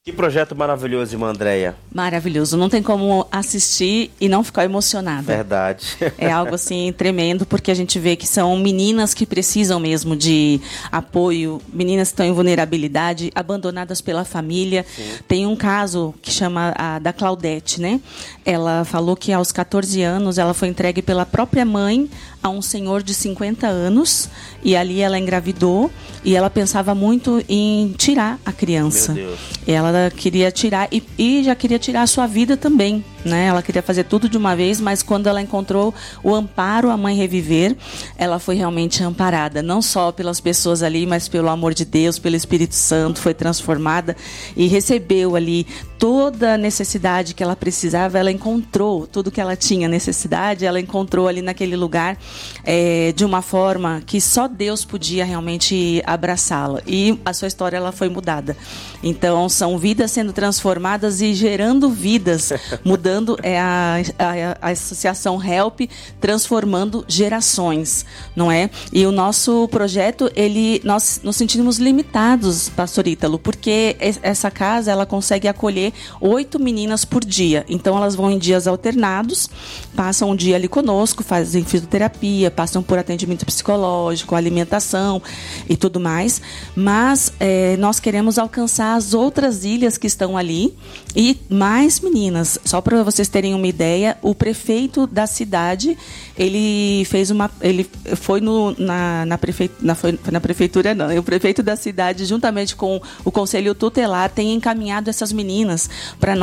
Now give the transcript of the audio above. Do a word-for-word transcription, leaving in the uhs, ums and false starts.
Que projeto maravilhoso, irmã Andréia. Maravilhoso. Não tem como assistir e não ficar emocionada. Verdade. É algo assim tremendo, porque a gente vê que são meninas que precisam mesmo de apoio, meninas que estão em vulnerabilidade, abandonadas pela família. Sim. Tem um caso que chama a da Claudete, né? Ela falou que aos catorze anos ela foi entregue pela própria mãe a um senhor de cinquenta anos, e ali ela engravidou e ela pensava muito em tirar a criança. Meu Deus. Ela queria tirar e, e já queria tirar a sua vida também, né? Ela queria fazer tudo de uma vez, mas quando ela encontrou o amparo, a Mãe Reviver, ela foi realmente amparada, não só pelas pessoas ali, mas pelo amor de Deus, pelo Espírito Santo, foi transformada e recebeu ali toda a necessidade que ela precisava. Ela encontrou tudo que ela tinha necessidade, ela encontrou ali naquele lugar, é, de uma forma que só Deus podia realmente abraçá-la, e a sua história ela foi mudada. Então são vidas sendo transformadas e gerando vidas, mudando é a, a, a associação Help, transformando gerações, não é? E o nosso projeto, ele, nós nos sentimos limitados, pastor Ítalo, porque essa casa ela consegue acolher oito meninas por dia. Então elas vão em dias alternados, passam um dia ali conosco, fazem fisioterapia, passam por atendimento psicológico, alimentação e tudo mais. Mas é, nós queremos alcançar as outras ilhas que estão ali e mais meninas. Só para vocês terem uma ideia, o prefeito da cidade, ele fez uma, ele foi no, na, na, prefe, na, foi na prefeitura, não, o prefeito da cidade, juntamente com o conselho tutelar, tem encaminhado essas meninas para nós.